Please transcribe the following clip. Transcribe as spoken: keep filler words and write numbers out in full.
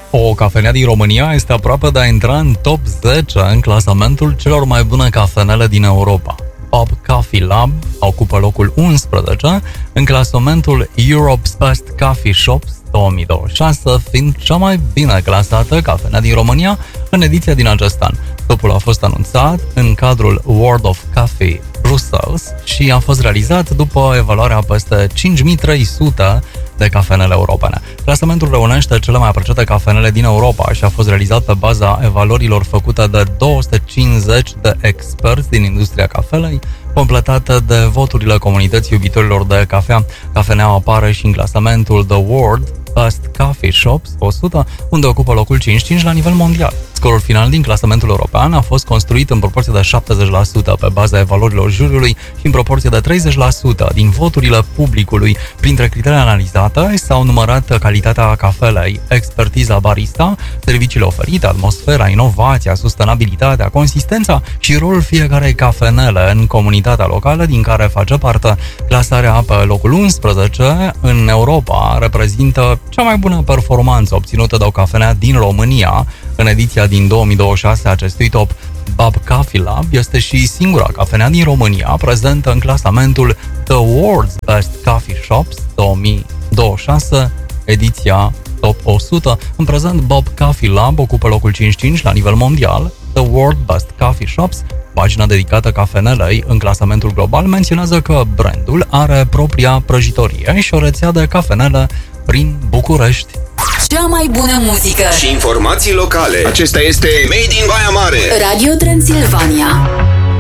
O cafenea din România este aproape de a intra în top zece în clasamentul celor mai bune cafenele din Europa. Bob Coffee Lab ocupă locul unsprezece în clasamentul Europe's Best Coffee Shops două mii douăzeci și șase, fiind cea mai bine clasată cafenea din România în ediția din acest an. Topul a fost anunțat în cadrul World of Coffee Brussels și a fost realizat după evaluarea peste cinci mii trei sute de cafenele europene. Clasamentul reunește cele mai apreciate cafenele din Europa și a fost realizat pe baza evaluărilor făcute de două sute cincizeci de experți din industria cafelei, completată de voturile comunității iubitorilor de cafea. Cafeneaua apare și în clasamentul The World Best Coffee Shops o sută, unde ocupă locul cincizeci și cinci la nivel mondial. Scorul final din clasamentul european a fost construit în proporție de șaptezeci la sută pe baza evaluărilor juriului și în proporție de treizeci la sută din voturile publicului. Printre criteriile analizate s-au numărat calitatea cafelei, expertiza barista, serviciile oferite, atmosfera, inovația, sustenabilitatea, consistența și rolul fiecarei cafenele în comunitatea locală din care face parte. Clasarea pe locul unsprezece în Europa reprezintă cea mai bună performanță obținută de o cafenea din România în ediția din două mii douăzeci și șase a acestui top. Bob Coffee Lab este și singura cafenea din România prezentă în clasamentul The World's Best Coffee Shops două mii douăzeci și șase, ediția top o sută. În prezent, Bob Coffee Lab ocupă locul cincizeci și cinci la nivel mondial. The World Best Coffee Shops, pagina dedicată cafenelei în clasamentul global, menționează că brandul are propria prăjitorie și o rețea de cafenele prin București. Cea mai bună muzică și informații locale. Acesta este Made in Baia Mare, Radio Transilvania.